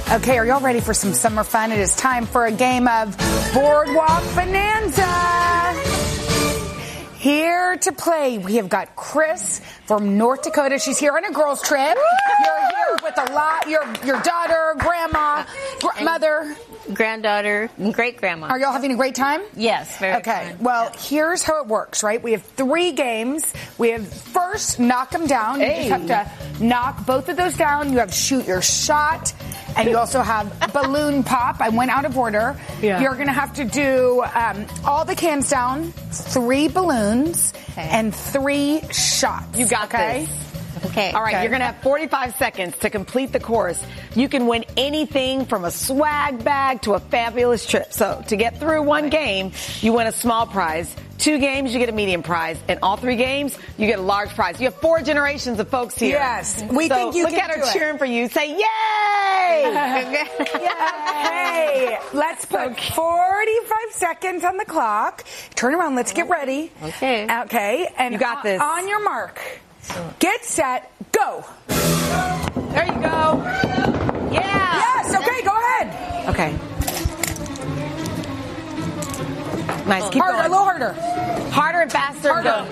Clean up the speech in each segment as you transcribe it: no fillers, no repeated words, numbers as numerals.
Okay, are y'all ready for some summer fun? It is time for a game of Boardwalk Bonanza. Here to play, we have got Chris from North Dakota. She's here on a girls' trip. You're here with a lot, your daughter, grandma, mother. Granddaughter and great-grandma. Are y'all having a great time? Yes, very Okay, fun. well, here's how it works, right? We have 3 games. We have first, knock them down. You just have to knock both of those down. You have shoot your shot. And you also have balloon pop. I went out of order. Yeah. You're going to have to do all the cans down, 3 balloons, and 3 shots. You got this. Okay. All right, you're going to have 45 seconds to complete the course. You can win anything from a swag bag to a fabulous trip. So to get through 1 game, you win a small prize. 2 games, you get a medium prize. And all 3 games, you get a large prize. You have 4 generations of folks here. Yes. We think you look can at do her it. cheering for you. Say, yay! Yay! Let's put 45 seconds on the clock. Turn around. Let's get ready. Okay. Okay. And You got this. On your mark. Get set. Go. There you go. Yeah. Yes. Okay. Go ahead. Okay. Nice. Keep Harder. A going. little harder. Harder and faster. Harder. Go.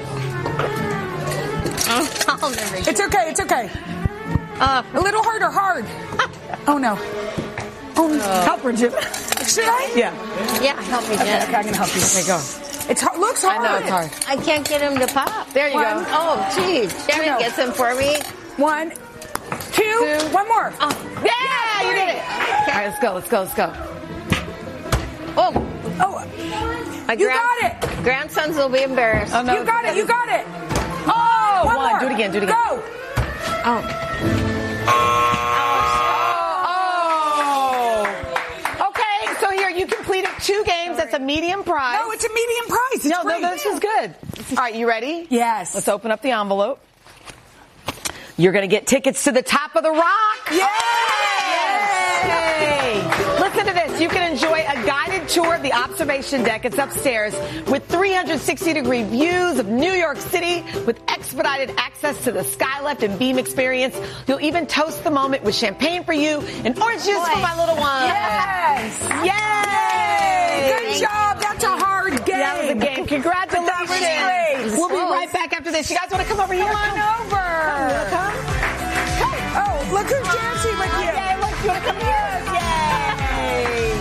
I'll never It's okay. It's okay. A little harder. Hard. Oh no. Oh no. Help her, Jim. Should I? Yeah. Yeah, help me, Okay, Jen. I'm gonna help you. Okay, go. It's hard. Looks hard. I know it's hard. I can't get him to pop. There you go. Oh, geez. Sharon No. gets him for me. 1, 2, 1 more. Yeah, you did it. All right, let's go. Let's go. Let's go. Oh, Oh, my you got it. Grandsons will be embarrassed. Oh, no. You got it. You got it. Oh, One one. more. Do it again. Do it again. Go. Oh. Okay, so here you completed 2 games. That's a medium prize. No, it's a medium prize. It's No, great. this is good. All right, you ready? Yes. Let's open up the envelope. You're going to get tickets to the Top of the Rock. Yay! Yay! Listen to this. You can enjoy a guided tour of the observation deck. It's upstairs with 360-degree views of New York City with expedited access to the Skylift and Beam experience. You'll even toast the moment with champagne for you and orange juice for my little one. Yes. Yay! Good job. That's a hard game. That was a game. Congratulations. That was great. We'll be right back after this. You guys want to come over here? Come on over. Oh, look who's dancing with you. Yay, look, you want to come here? Yay!